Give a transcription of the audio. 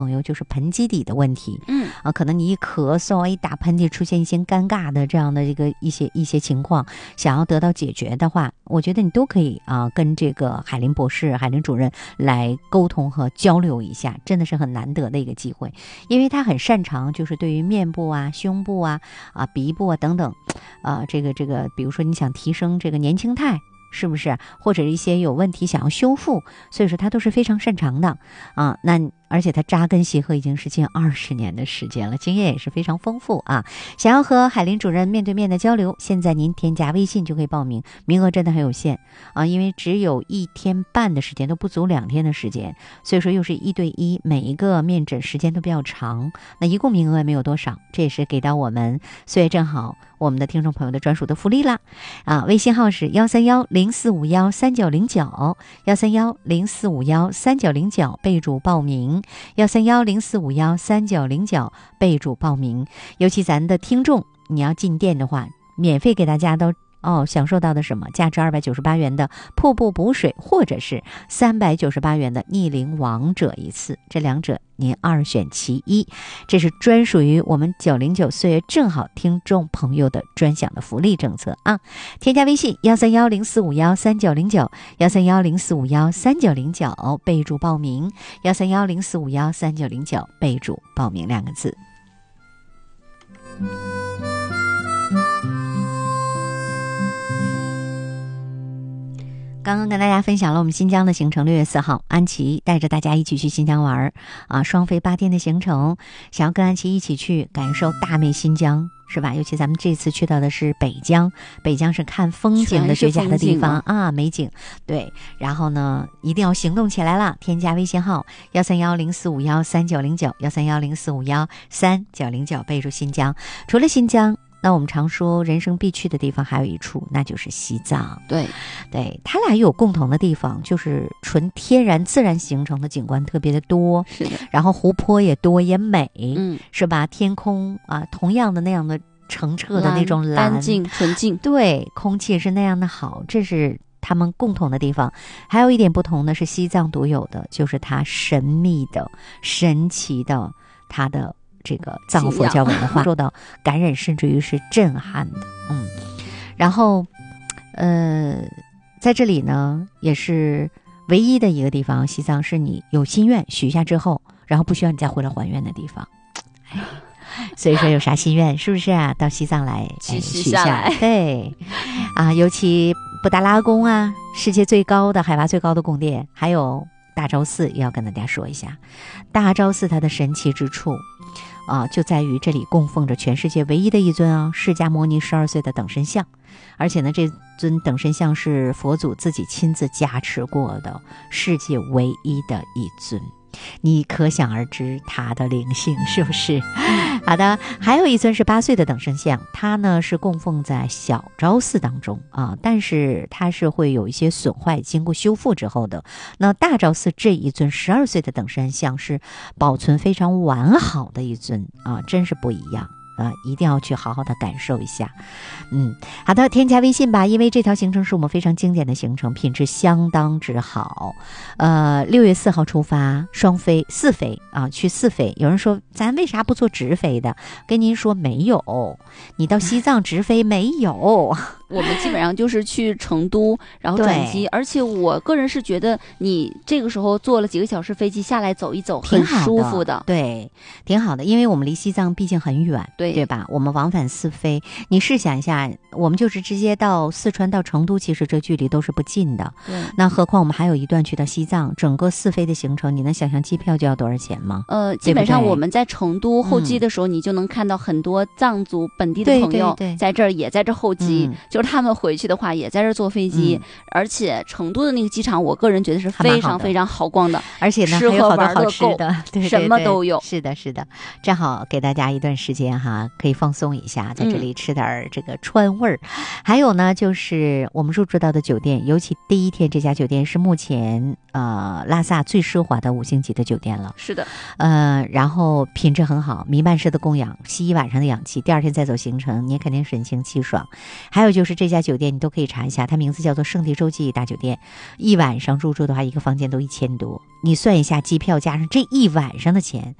朋友就是盆基底的问题，可能你一咳嗽一打喷嚏出现一些尴尬的这样的一些情况，想要得到解决的话，我觉得你都可以跟这个海林博士、海林主任来沟通和交流一下，真的是很难得的一个机会，因为他很擅长就是对于面部啊、胸部啊、鼻部啊等等，这个，比如说你想提升这个年轻态。是不是？或者一些有问题想要修复，所以说他都是非常擅长的那而且他扎根协和已经是近20年的时间了，经验也是非常丰富想要和海林主任面对面的交流，现在您添加微信就可以报名，名额真的很有限因为只有1天半的时间，都不足2天的时间，所以说又是1对1，每一个面诊时间都比较长，那一共名额也没有多少，这也是给到我们岁月正好我们的听众朋友的专属的福利啦微信号是13104513909 13104513909，备注报名13104513909，备注报名。尤其咱的听众，你要进店的话，免费给大家都享受到的什么？价值298元的瀑布补水，或者是398元的逆龄王者一次，这两者您2选其一，这是专属于我们909岁月正好听众朋友的专享的福利政策添加微信13104513909 13104513909，备注报名13104513909，备注报名2个字。刚刚跟大家分享了我们新疆的行程，6月4号，安琪带着大家一起去新疆玩双飞8天的行程，想要跟安琪一起去感受大美新疆，是吧？尤其咱们这次去到的是北疆，北疆是看风景的绝佳的地方美景。对，然后呢，一定要行动起来了，添加微信号13104513909 13104513909，备注新疆。除了新疆，那我们常说人生必去的地方还有一处，那就是西藏。 对， 它俩有共同的地方，就是纯天然自然形成的景观特别的多， 是的， 然后湖泊也多也美，是吧？天空同样的那样的澄澈的那种蓝， 干净纯净， 对，空气是那样的好，这是他们共同的地方。还有一点不同的是西藏独有的，就是它神秘的、神奇的，它的这个藏佛教文化受到感染，甚至于是震撼的。然后在这里呢，也是唯一的一个地方，西藏是你有心愿许下之后，然后不需要你再回来还愿的地方。所以说有啥心愿是不是到西藏来许下来？对尤其布达拉宫世界最高的海拔最高的宫殿，还有大昭寺，也要跟大家说一下。大昭寺它的神奇之处就在于这里供奉着全世界唯一的一尊释迦牟尼12岁的等身像，而且呢，这尊等身像是佛祖自己亲自加持过的世界唯一的一尊，你可想而知它的灵性是不是？好的，还有一尊是8岁的等身像，它呢是供奉在小昭寺当中但是它是会有一些损坏，经过修复之后的。那大昭寺这一尊12岁的等身像是保存非常完好的一尊真是不一样。一定要去好好的感受一下。好的，添加微信吧，因为这条行程是我们非常经典的行程，品质相当之好。6月4号出发，双飞4飞去4飞。有人说咱为啥不做直飞的？跟您说没有，你到西藏直飞没有。 我们基本上就是去成都，然后转机，而且我个人是觉得你这个时候坐了几个小时飞机下来走一走，很舒服的。 对，挺好的，因为我们离西藏毕竟很远，对吧？我们往返4飞，你试想一下，我们就是直接到四川到成都，其实这距离都是不近的。 对， 那何况我们还有一段去到西藏，整个4飞的行程，你能想象机票就要多少钱吗？ 基本上我们在成都候机的时候，你就能看到很多藏族本地的朋友在这儿也在这候机，就是他们回去的话也在这坐飞机，而且成都的那个机场，我个人觉得是非常非常好逛的， 而且呢吃喝玩乐好吃的，对， 什么都有。 是的，正好给大家一段时间可以放松一下，在这里吃点这个川味儿。还有呢，就是我们入住到的酒店，尤其第一天这家酒店是目前拉萨最奢华的5星级的酒店了。 是的， 然后品质很好，弥漫式的供氧，吸1晚上的氧气，第2天再走行程，你也肯定神清气爽。还有就是就是这家酒店你都可以查一下，它名字叫做圣地洲际大酒店，一晚上入住的话，一个房间都1000多，你算一下机票加上这一晚上的钱，